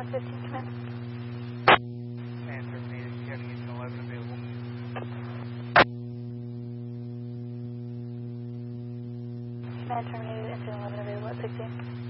115, come in. And terminated, having engine 11 available. Command terminated, engine 11 available at 16.